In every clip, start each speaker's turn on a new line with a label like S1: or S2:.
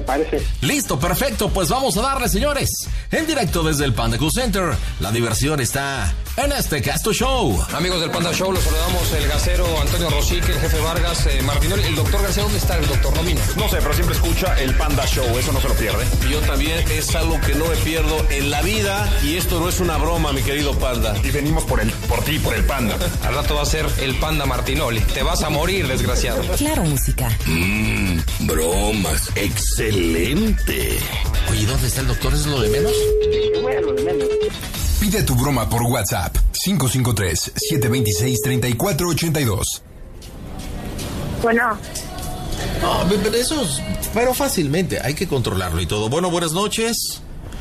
S1: parece.
S2: Listo, perfecto, pues vamos a darle, señores. En directo desde el Panda Cool Center, la diversión está en este Casto Show.
S3: Amigos del Panda Show, los saludamos el gasero Antonio Rosique, el jefe Vargas, Martinoli, el doctor García. ¿Dónde está el doctor Romino?
S4: No sé, pero siempre escucha el Panda Show, eso no se lo pierde.
S5: Yo también, es algo que no me pierdo en la vida y esto no es una broma, mi querido Panda.
S4: Y venimos por ti, por el Panda.
S3: Al rato va a ser el Panda Martinoli. Te vas a morir, desgraciado.
S6: Claro, música.
S5: Bromas, excelente.
S2: Oye, ¿dónde está el doctor? ¿Es lo de menos?
S1: Bueno, de menos.
S7: Pide tu broma por WhatsApp 553-726-3482.
S1: Bueno.
S2: No, pero fácilmente, hay que controlarlo y todo. Bueno, buenas noches.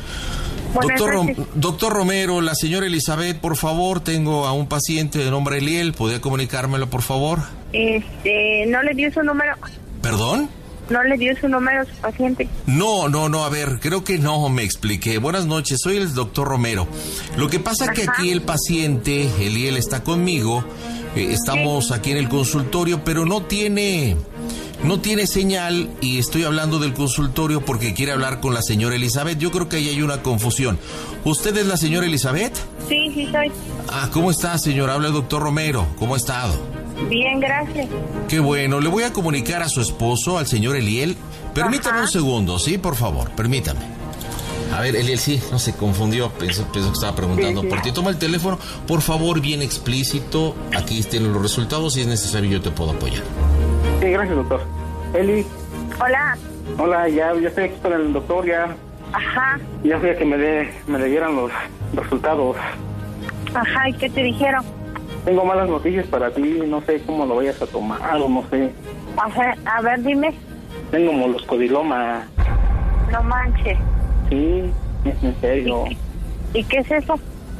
S2: Doctor Romero, la señora Elizabeth, por favor, tengo a un paciente de nombre Eliel, ¿podría comunicármelo, por favor?
S1: ¿No le dio su número?
S2: ¿Perdón?
S1: ¿No le dio su número a su paciente?
S2: No, a ver, creo que no me expliqué. Buenas noches, soy el doctor Romero. Lo que pasa es que aquí el paciente, Eliel, está conmigo, estamos aquí en el consultorio, pero no tiene señal y estoy hablando del consultorio porque quiere hablar con la señora Elizabeth. Yo creo que ahí hay una confusión. ¿Usted es la señora Elizabeth?
S1: Sí, soy.
S2: Ah, ¿cómo está, señora? Habla el doctor Romero. ¿Cómo ha estado?
S1: Bien, gracias.
S2: Qué bueno. Le voy a comunicar a su esposo, al señor Eliel. Permítame un segundo, ¿sí? Por favor, permítame. A ver, Eliel, sí, no se confundió. Pensó que estaba preguntando por ti. Toma el teléfono, por favor, bien explícito. Aquí tienen los resultados. Si es necesario, yo te puedo apoyar.
S1: Sí, gracias, doctor. Eli. Hola, ya estoy aquí con el doctor, ya. Ajá. Ya fui a que me dieran los resultados. Ajá, ¿y qué te dijeron? Tengo malas noticias para ti, no sé cómo lo vayas a tomar o no sé. Ajá, a ver, dime. Tengo moloscodiloma. No manches. Sí, es en serio. ¿Y qué es eso?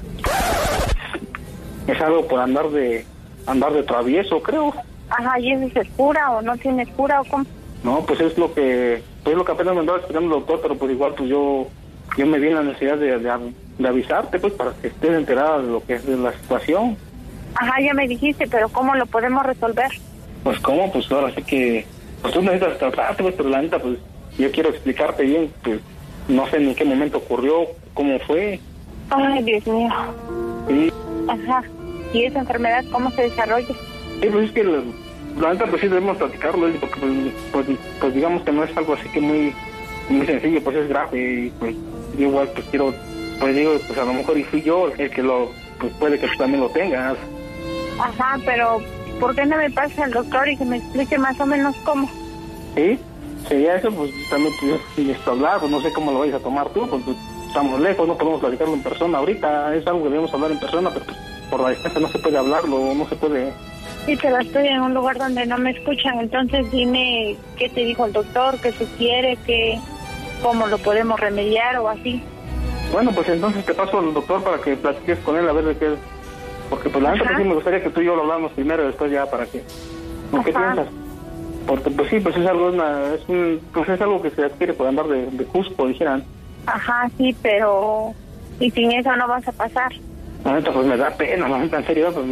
S1: Es algo por andar de travieso, creo. Ajá, ¿y eso es cura o no tiene cura o cómo? No, pues es lo que apenas me andaba explicando el doctor, pero pues igual pues yo me vi en la necesidad de avisarte, pues, para que estés enterada de lo que es de la situación. Ajá, ya me dijiste, pero ¿cómo lo podemos resolver? Pues ¿cómo? Pues ahora sí que pues tú necesitas tratarte, pues, pero la neta, pues yo quiero explicarte bien, pues no sé ni en qué momento ocurrió, cómo fue. Ay, Dios mío. Sí. Ajá, ¿y esa enfermedad cómo se desarrolla? Sí, pues es que la neta, pues sí debemos platicarlo, porque pues digamos que no es algo así que muy sencillo, pues es grave, y pues yo igual pues quiero, pues digo, pues a lo mejor y fui yo el que pues puede que tú también lo tengas. Ajá, pero ¿por qué no me pasa al doctor y que me explique más o menos cómo? Sí, sería eso, pues también pues hablar, pues no sé cómo lo vais a tomar tú, pues estamos lejos, no podemos platicarlo en persona ahorita, es algo que debemos hablar en persona, pero pues, por la distancia no se puede hablarlo, no se puede. Sí, pero estoy en un lugar donde no me escuchan, entonces dime qué te dijo el doctor, qué sugiere, cómo lo podemos remediar o así. Bueno, pues entonces te paso al doctor para que platiques con él a ver de qué, porque pues la neta pues sí me gustaría que tú y yo lo hablamos primero y después ya para que, ¿qué piensas? Porque pues sí, pues es algo, pues es algo que se adquiere por andar de Cusco, dijeran. Ajá, sí, pero y sin eso no vas a pasar. La neta pues me da pena, la neta en serio, pues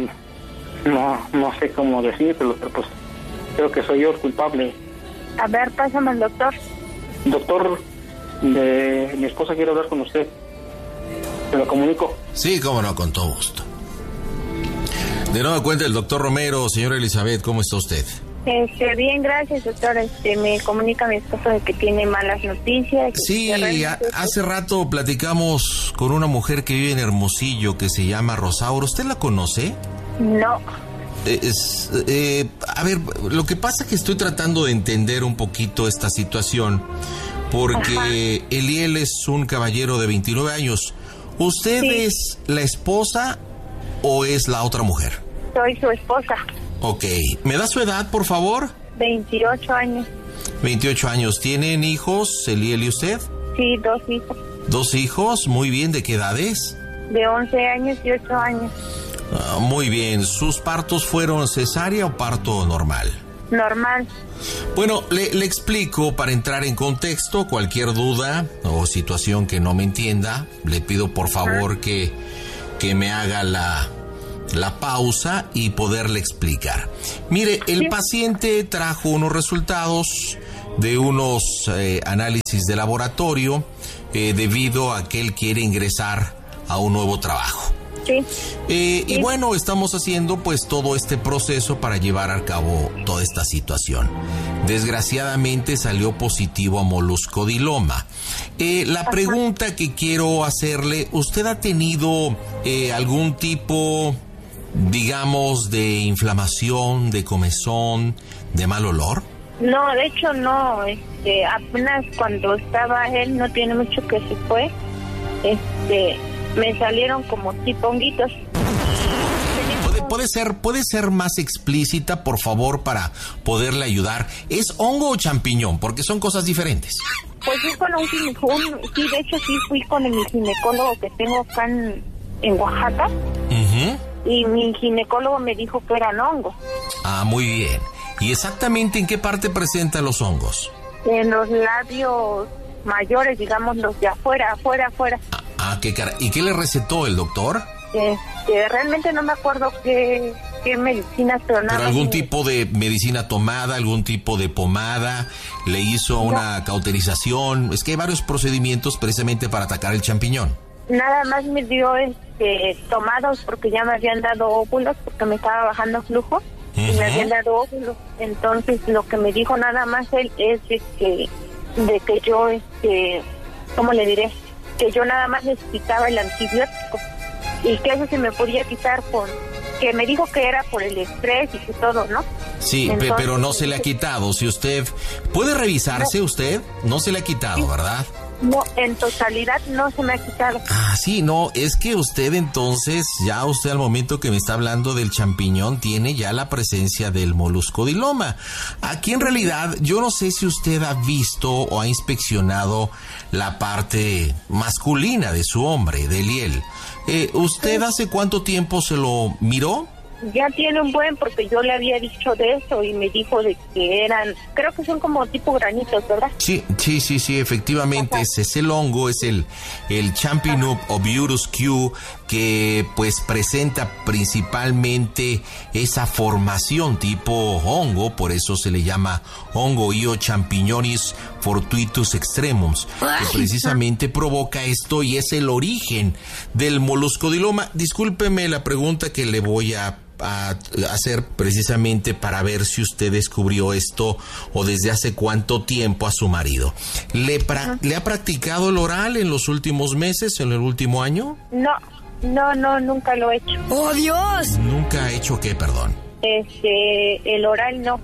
S1: no sé cómo decírtelo, pero pues creo que soy yo el culpable. A ver, pásame al doctor. Doctor, mi esposa quiere hablar con usted. ¿Se lo comunico?
S2: Sí, cómo no, con todo gusto. De nueva cuenta, el doctor Romero. Señora Elizabeth, ¿cómo está usted?
S1: Bien, gracias, doctor. Me comunica mi esposo de que tiene malas noticias.
S2: Sí, hace rato platicamos con una mujer que vive en Hermosillo, que se llama Rosauro. ¿Usted la conoce?
S1: No.
S2: A ver, lo que pasa es que estoy tratando de entender un poquito esta situación, porque Eliel es un caballero de 29 años. ¿Usted es la esposa o es la otra mujer?
S1: Soy su esposa.
S2: Ok. ¿Me da su edad, por favor?
S1: 28 años.
S2: 28 años. ¿Tienen hijos, Eliel y usted?
S1: Sí, 2 hijos.
S2: 2 hijos, muy bien. ¿De qué edades?
S1: De 11 años y 8 años.
S2: Muy bien. ¿Sus partos fueron cesárea o parto normal?
S1: Normal.
S2: Bueno, le explico para entrar en contexto. Cualquier duda o situación que no me entienda, le pido por favor que me haga la pausa y poderle explicar. Mire, el paciente trajo unos resultados de unos análisis de laboratorio debido a que él quiere ingresar a un nuevo trabajo.
S6: Sí.
S2: Y bueno, estamos haciendo pues todo este proceso para llevar a cabo toda esta situación. Desgraciadamente salió positivo a moluscodiloma. La pregunta que quiero hacerle, ¿usted ha tenido algún tipo, digamos, de inflamación, de comezón, de mal olor?
S6: No, de hecho no, apenas cuando estaba él, no tiene mucho que se fue, me salieron como tipo honguitos.
S2: ¿Puede ser más explícita, por favor, para poderle ayudar? ¿Es hongo o champiñón? Porque son cosas diferentes.
S6: Pues fui con sí, de hecho sí fui con mi ginecólogo que tengo acá en Oaxaca.
S2: Uh-huh.
S6: Y mi ginecólogo me dijo que eran hongos.
S2: Ah, muy bien. ¿Y exactamente en qué parte presentan los hongos?
S6: En los labios mayores, digamos, los de afuera.
S2: Qué cara. ¿Y qué le recetó el doctor?
S6: Realmente no me acuerdo qué medicinas, pero nada.
S2: ¿Pero algún tipo de medicina tomada, algún tipo de pomada? ¿Le hizo una cauterización? Es que hay varios procedimientos precisamente para atacar el champiñón.
S6: Nada más me dio tomados porque ya me habían dado óvulos, porque me estaba bajando flujo. Uh-huh. Y me habían dado óvulos. Entonces lo que me dijo nada más él es de que yo, ¿cómo le diré? Que yo nada más necesitaba el antibiótico y que eso se me podía quitar que me dijo que era por el estrés y que todo, ¿no?
S2: Sí, entonces, pero no se le ha quitado. Si usted puede revisarse, usted no se le ha quitado, ¿verdad?
S6: No, en totalidad no se me ha quitado.
S2: Ah, sí, no, es que usted entonces, ya usted al momento que me está hablando del champiñón, tiene ya la presencia del moluscodiloma. Aquí en realidad, yo no sé si usted ha visto o ha inspeccionado la parte masculina de su hombre, de Eliel. ¿Usted hace cuánto tiempo se lo miró?
S6: Ya tiene un buen, porque yo le había dicho de eso y me dijo de que eran, creo que son como tipo granitos, ¿verdad?
S2: Sí, efectivamente. Es el hongo, es el Champignon ovirus Q, que pues presenta principalmente esa formación tipo hongo, por eso se le llama hongo Io champignonis fortuitus extremums, que precisamente provoca esto y es el origen del moluscodiloma. Discúlpeme la pregunta que le voy a hacer precisamente para ver si usted descubrió esto o desde hace cuánto tiempo a su marido. ¿Le ha practicado el oral en los últimos meses, en el último año?
S6: No, nunca lo he hecho.
S8: ¡Oh, Dios!
S2: ¿Nunca ha hecho qué, perdón?
S6: El oral no.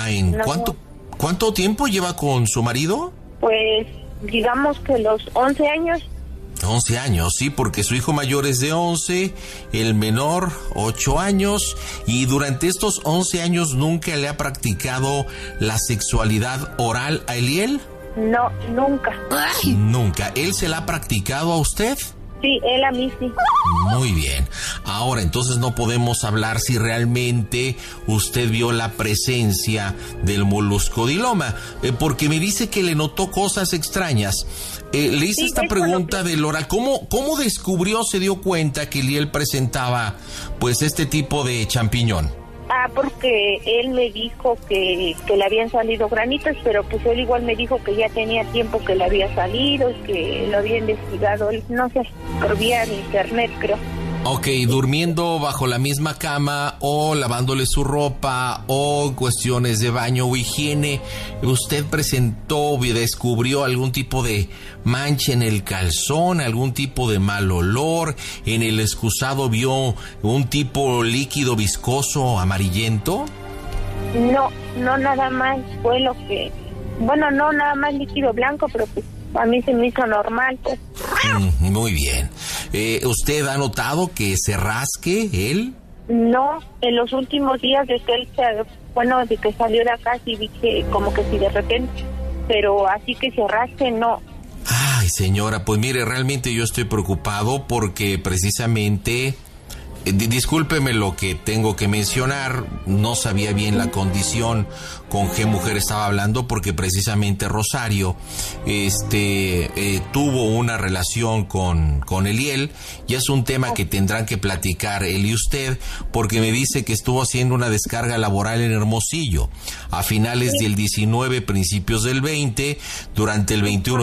S2: ¿Cuánto tiempo lleva con su marido?
S6: Pues digamos que los 11 años.
S2: 11 años, sí, porque su hijo mayor es de 11, el menor 8 años, y durante estos 11 años nunca le ha practicado la sexualidad oral a Eliel.
S6: No, nunca.
S2: Nunca. ¿Él se la ha practicado a usted?
S6: Sí, él a mí sí.
S2: Muy bien. Ahora, entonces no podemos hablar si realmente usted vio la presencia del moluscodiloma, porque me dice que le notó cosas extrañas. Le hice esta pregunta del oral. ¿Cómo descubrió, se dio cuenta que Eliel presentaba pues este tipo de champiñón?
S6: Porque él me dijo que le habían salido granitos, pero pues él igual me dijo que ya tenía tiempo que le había salido, que lo había investigado, no sé, por vía de internet, creo.
S2: Ok, durmiendo bajo la misma cama o lavándole su ropa o cuestiones de baño o higiene, ¿usted presentó, descubrió algún tipo de mancha en el calzón, algún tipo de mal olor? ¿En el excusado vio un tipo líquido viscoso amarillento?
S6: No, nada más fue lo que... Bueno, no, nada más líquido blanco, pero pues a mí se me hizo normal, pues.
S2: Muy bien. ¿Usted ha notado que se rasque él?
S6: No, en los últimos días de que él de que salió de acá sí vi que como que sí de repente, pero así que se rasque no.
S2: Ay, señora, pues mire, realmente yo estoy preocupado porque precisamente Discúlpeme lo que tengo que mencionar, no sabía bien la condición con qué mujer estaba hablando, porque precisamente Rosario tuvo una relación con Eliel, y es un tema que tendrán que platicar él y usted, porque me dice que estuvo haciendo una descarga laboral en Hermosillo a finales del 19, principios del 20, durante el 21